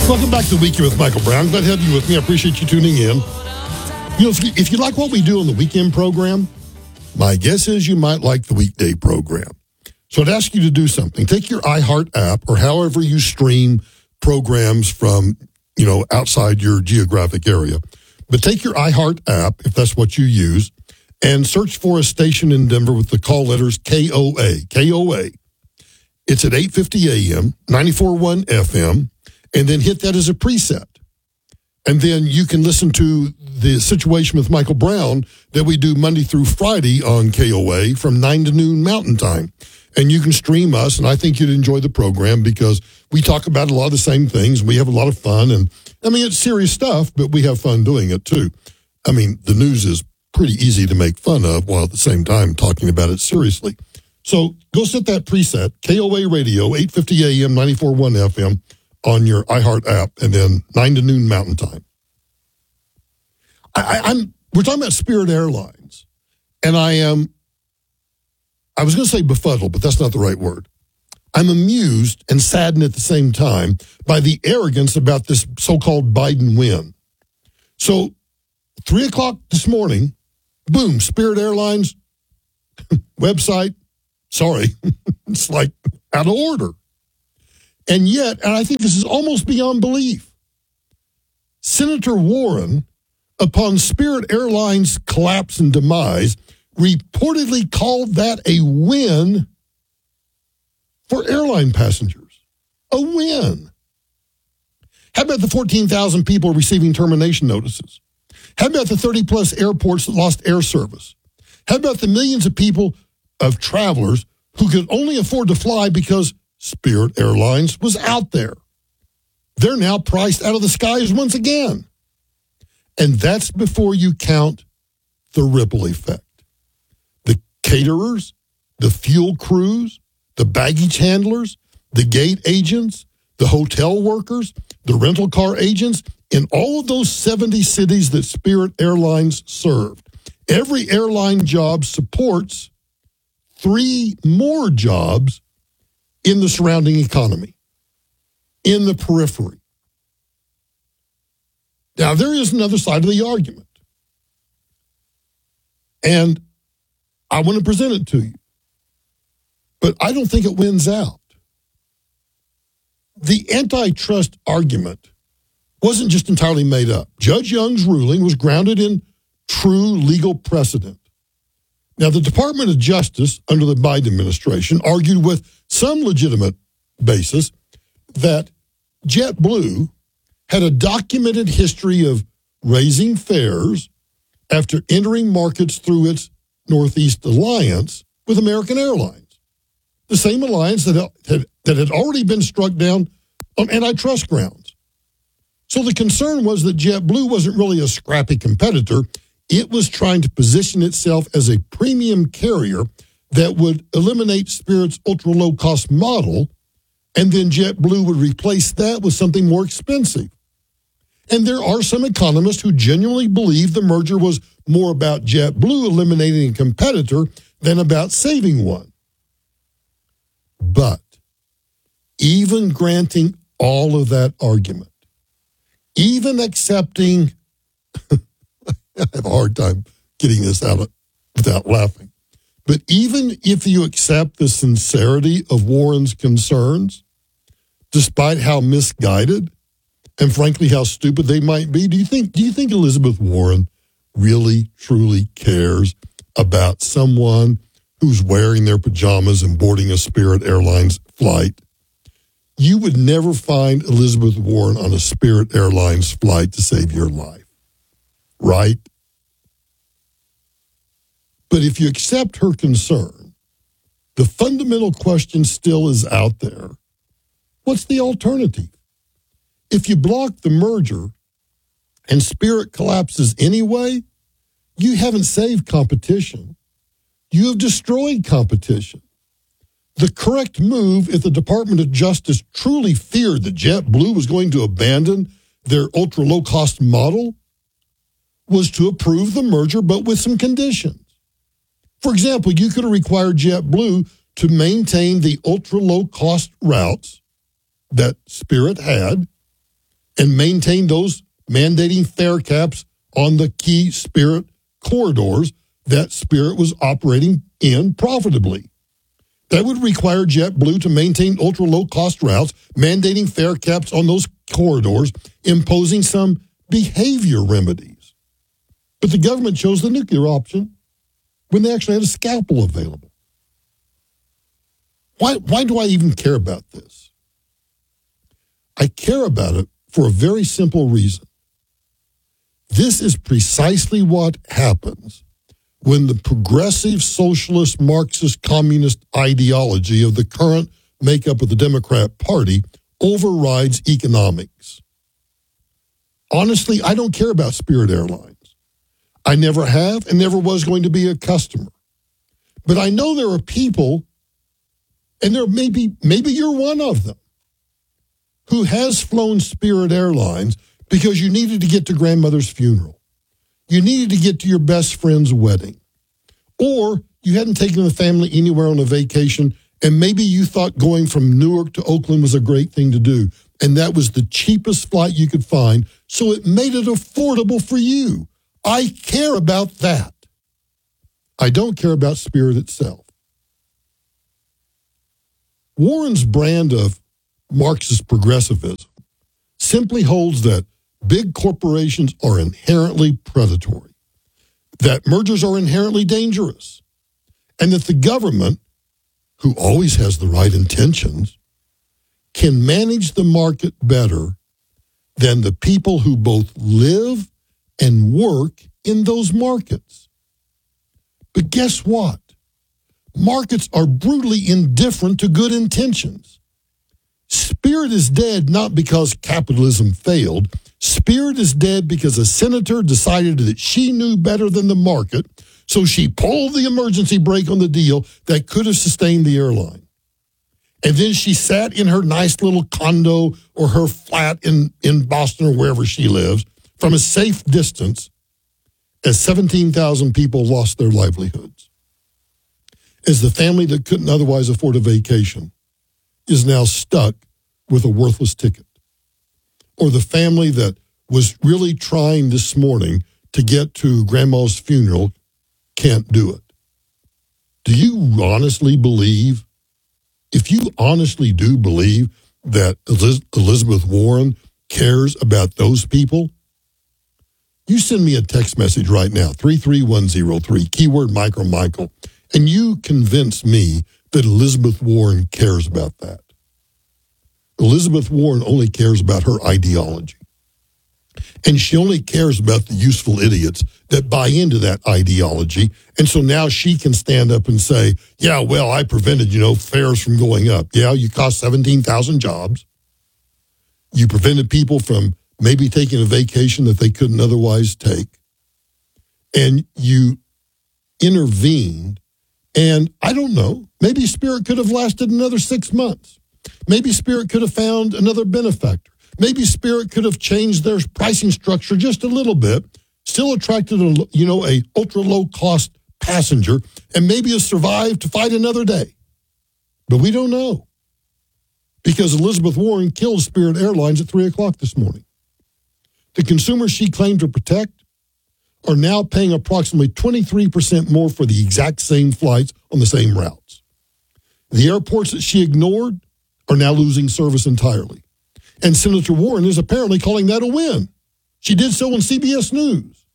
Welcome back to the Weekend with Michael Brown. Glad to have you with me. I appreciate you tuning in. You know, if you like what we do on the weekend program, my guess is you might like the weekday program. So I'd ask you to do something. Take your iHeart app or however you stream programs from, outside your geographic area. But take your iHeart app, if that's what you use, and search for a station in Denver with the call letters KOA. KOA. It's at 8:50 a.m., 94.1 FM, and then hit that as a preset. And then you can listen to the Situation with Michael Brown that we do Monday through Friday on KOA from 9 to noon Mountain Time. And you can stream us, and I think you'd enjoy the program because we talk about a lot of the same things. We have a lot of fun, and it's serious stuff, but we have fun doing it too. The news is pretty easy to make fun of while at the same time talking about it seriously. So go set that preset, KOA Radio, 8:50 a.m., 94.1 FM on your iHeart app, and then 9 to noon Mountain Time. We're talking about Spirit Airlines, and I was going to say befuddled, but that's not the right word. I'm amused and saddened at the same time by the arrogance about this so-called Biden win. So 3 o'clock this morning, boom, Spirit Airlines website, sorry, it's like out of order. And yet, and I think this is almost beyond belief, Senator Warren, upon Spirit Airlines' collapse and demise, reportedly called that a win for airline passengers. A win. How about the 14,000 people receiving termination notices? How about the 30-plus airports that lost air service? How about the millions of people, of travelers, who could only afford to fly because Spirit Airlines was out there? They're now priced out of the skies once again. And that's before you count the ripple effect. The caterers, the fuel crews, the baggage handlers, the gate agents, the hotel workers, the rental car agents, in all of those 70 cities that Spirit Airlines served. Every airline job supports 3 more jobs in the surrounding economy, in the periphery. Now, there is another side of the argument, and I want to present it to you, but I don't think it wins out. The antitrust argument wasn't just entirely made up. Judge Young's ruling was grounded in true legal precedent. Now, the Department of Justice under the Biden administration argued with some legitimate basis that JetBlue had a documented history of raising fares after entering markets through its Northeast Alliance with American Airlines, the same alliance that had already been struck down on antitrust grounds. So the concern was that JetBlue wasn't really a scrappy competitor. It was trying to position itself as a premium carrier that would eliminate Spirit's ultra-low-cost model, and then JetBlue would replace that with something more expensive. And there are some economists who genuinely believe the merger was more about JetBlue eliminating a competitor than about saving one. But even granting all of that argument, even accepting, I have a hard time getting this out without laughing, but even if you accept the sincerity of Warren's concerns, despite how misguided and frankly how stupid they might be, do you think Elizabeth Warren really truly cares about someone who's wearing their pajamas and boarding a Spirit Airlines flight? You would never find Elizabeth Warren on a Spirit Airlines flight to save your life, right? But if you accept her concern, the fundamental question still is out there. What's the alternative? If you block the merger and Spirit collapses anyway, you haven't saved competition. You have destroyed competition. The correct move, if the Department of Justice truly feared that JetBlue was going to abandon their ultra-low-cost model, was to approve the merger, but with some conditions. For example, you could have required JetBlue to maintain the ultra-low-cost routes that Spirit had, and maintain those mandating fare caps on the key Spirit corridors that Spirit was operating in profitably. That would require JetBlue to maintain ultra-low-cost routes, mandating fare caps on those corridors, imposing some behavior remedies. But the government chose the nuclear option when they actually had a scalpel available. Why do I even care about this? I care about it for a very simple reason. This is precisely what happens when the progressive socialist Marxist communist ideology of the current makeup of the Democrat Party overrides economics. Honestly, I don't care about Spirit Airlines. I never have and never was going to be a customer. But I know there are people, and there maybe you're one of them, who has flown Spirit Airlines because you needed to get to grandmother's funeral. You needed to get to your best friend's wedding. Or you hadn't taken the family anywhere on a vacation, and maybe you thought going from Newark to Oakland was a great thing to do, and that was the cheapest flight you could find, so it made it affordable for you. I care about that. I don't care about Spirit itself. Warren's brand of Marxist progressivism simply holds that big corporations are inherently predatory, that mergers are inherently dangerous, and that the government, who always has the right intentions, can manage the market better than the people who both live and work in those markets. But guess what? Markets are brutally indifferent to good intentions. Spirit is dead not because capitalism failed. Spirit is dead because a senator decided that she knew better than the market, so she pulled the emergency brake on the deal that could have sustained the airline. And then she sat in her nice little condo or her flat in Boston or wherever she lives from a safe distance as 17,000 people lost their livelihoods. As the family that couldn't otherwise afford a vacation is now stuck with a worthless ticket. Or the family that was really trying this morning to get to grandma's funeral can't do it. Do you honestly believe, if you honestly do believe that Elizabeth Warren cares about those people, you send me a text message right now, 33103, keyword Micro Michael, and you convince me that Elizabeth Warren cares about that. Elizabeth Warren only cares about her ideology. And she only cares about the useful idiots that buy into that ideology. And so now she can stand up and say, yeah, well, I prevented, fares from going up. Yeah, you cost 17,000 jobs. You prevented people from maybe taking a vacation that they couldn't otherwise take. And you intervened. And I don't know, maybe Spirit could have lasted another 6 months. Maybe Spirit could have found another benefactor. Maybe Spirit could have changed their pricing structure just a little bit, still attracted a ultra low cost passenger, and maybe has survived to fight another day. But we don't know, because Elizabeth Warren killed Spirit Airlines at 3:00 this morning. The consumers she claimed to protect are now paying approximately 23% more for the exact same flights on the same routes. The airports that she ignored are now losing service entirely. And Senator Warren is apparently calling that a win. She did so on CBS News.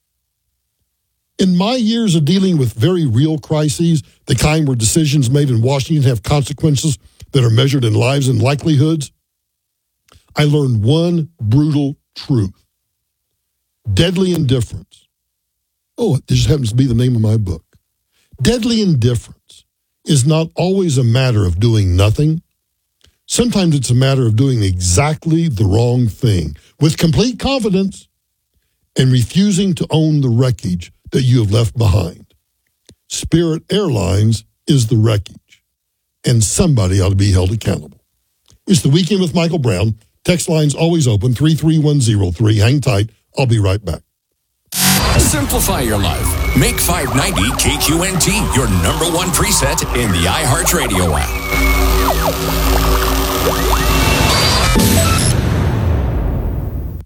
In my years of dealing with very real crises, the kind where decisions made in Washington have consequences that are measured in lives and livelihoods, I learned one brutal truth. Deadly indifference. Oh, it just happens to be the name of my book. Deadly indifference is not always a matter of doing nothing. Sometimes it's a matter of doing exactly the wrong thing with complete confidence and refusing to own the wreckage that you have left behind. Spirit Airlines is the wreckage, and somebody ought to be held accountable. It's the Weekend with Michael Brown. Text line's always open, 33103. Hang tight. I'll be right back. Simplify your life. Make 590 KQNT your number one preset in the iHeartRadio app.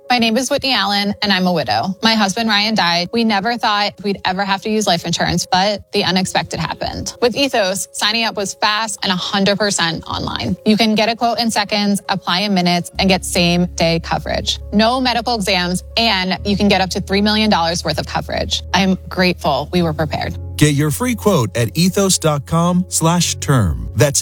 My name is Whitney Allen, and I'm a widow. My husband, Ryan, died. We never thought we'd ever have to use life insurance, but the unexpected happened. With Ethos, signing up was fast and 100% online. You can get a quote in seconds, apply in minutes, and get same-day coverage. No medical exams, and you can get up to $3 million worth of coverage. I'm grateful we were prepared. Get your free quote at ethos.com/term. That's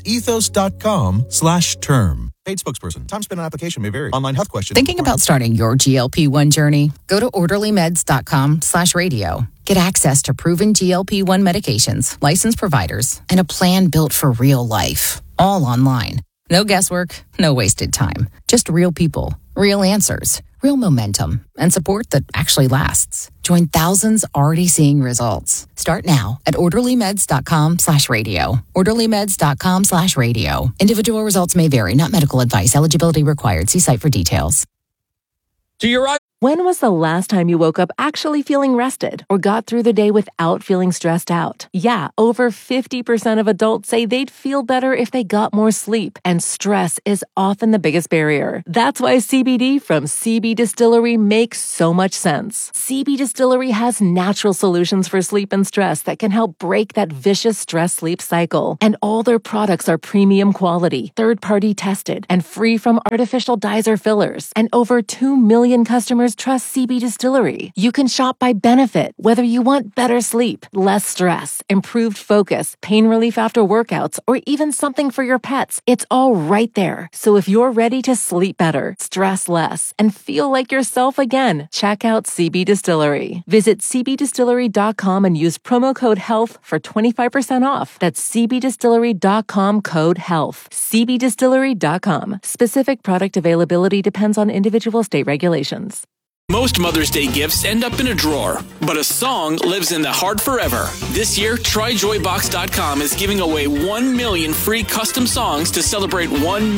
ethos.com/term. Paid spokesperson. Time spent on application may vary. Online health questions. Thinking about starting your GLP-1 journey? Go to orderlymeds.com/radio. Get access to proven GLP-1 medications, licensed providers, and a plan built for real life. All online. No guesswork, no wasted time. Just real people, real answers, real momentum, and support that actually lasts. Join thousands already seeing results. Start now at orderlymeds.com/radio. orderlymeds.com/radio. Individual results may vary, not medical advice. Eligibility required. See site for details. To your right. When was the last time you woke up actually feeling rested or got through the day without feeling stressed out? Yeah, over 50% of adults say they'd feel better if they got more sleep, and stress is often the biggest barrier. That's why CBD from CB Distillery makes so much sense. CB Distillery has natural solutions for sleep and stress that can help break that vicious stress-sleep cycle. And all their products are premium quality, third-party tested, and free from artificial dyes or fillers. And over 2 million customers trust CB Distillery. You can shop by benefit, whether you want better sleep, less stress, improved focus, pain relief after workouts, or even something for your pets. It's all right there. So if you're ready to sleep better, stress less, and feel like yourself again, check out CB Distillery. Visit cbdistillery.com and use promo code HEALTH for 25% off. That's cbdistillery.com code HEALTH. cbdistillery.com. Specific product availability depends on individual state regulations. Most Mother's Day gifts end up in a drawer, but a song lives in the heart forever. This year, TryJoyBox.com is giving away 1 million free custom songs to celebrate 1